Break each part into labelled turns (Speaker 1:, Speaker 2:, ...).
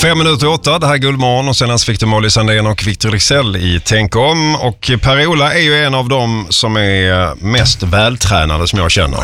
Speaker 1: 7:05, det här är Guldmorgon och senast fick du Molly Sandén och Victor Rixell i Tänk om. Och Per-Ola är ju en av dem som är mest vältränade som jag känner.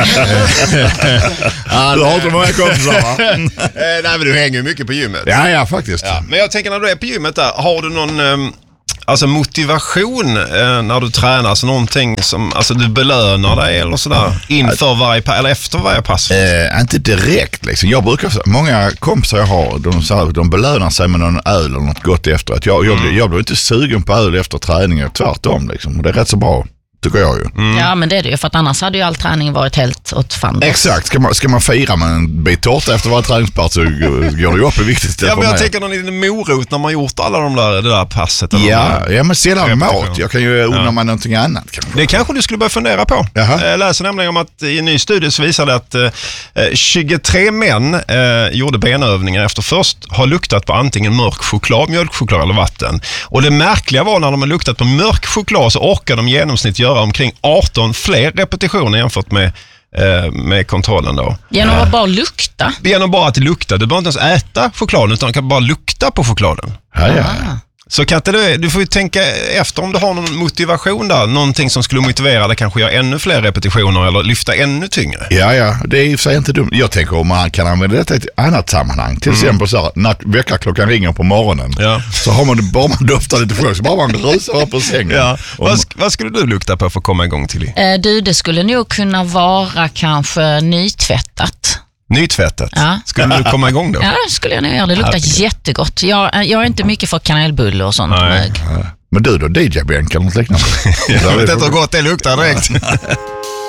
Speaker 2: Du har inte många kompisar, va?
Speaker 1: Nej, men du hänger ju mycket på gymmet.
Speaker 2: Ja, faktiskt.
Speaker 1: Ja, men jag tänker när du är på gymmet där, har du någon motivation när du tränar, alltså någonting som du belönar dig eller sådär inför varje eller efter varje pass?
Speaker 2: Inte direkt liksom. Jag brukar, många kompisar jag har, de belönar sig med någon öl eller något gott efteråt. Jag blir inte sugen på öl efter träningen, tvärtom liksom. Och det är rätt så bra, tycker jag ju.
Speaker 3: Ja, men det är det ju, för att annars hade ju all träning varit helt åt fan.
Speaker 2: Exakt, ska man fira med en bit tårta efter varje träningspass så går det ju upp i viktigt.
Speaker 1: Ja, men jag tänker någon liten morot när man gjort alla det där passet.
Speaker 2: Ja, men sedan mat. Jag kan ju undra mig någonting annat.
Speaker 1: Det kanske du skulle börja fundera på. Jag läser nämligen om att i en ny studie så visade att 23 män gjorde benövningar efter först har luktat på antingen mörk choklad, mjölkchoklad eller vatten. Och det märkliga var när de har luktat på mörk choklad så orkar de genomsnitt göra omkring 18 fler repetitioner jämfört med kontrollen då.
Speaker 3: Genom att bara lukta?
Speaker 1: Genom bara att lukta. Du behöver inte ens äta chokladen utan du kan bara lukta på chokladen.
Speaker 2: Ja.
Speaker 1: Så kan inte du får ju tänka efter om du har någon motivation där. Någonting som skulle motivera dig kanske göra ännu fler repetitioner eller lyfta ännu tyngre. Ja, det är i och för sig inte dumt. Jag tänker om man kan använda detta i ett annat sammanhang. Till exempel så här, när väckarklockan ringer på morgonen så har man bara man doftar lite för så bara man rusar upp på sängen. Ja. Vad skulle du lukta på för att komma igång till?
Speaker 3: Det skulle nog kunna vara kanske nytvättat.
Speaker 1: Nytvättat? Ja. Skulle du komma igång då?
Speaker 3: Ja, det skulle jag nog göra. Det luktar jättegott. Jag är inte mycket för kanelbulle och sånt.
Speaker 2: Men du då, DJ-bänk eller något liknande?
Speaker 1: Jag vet inte hur gott det luktar direkt.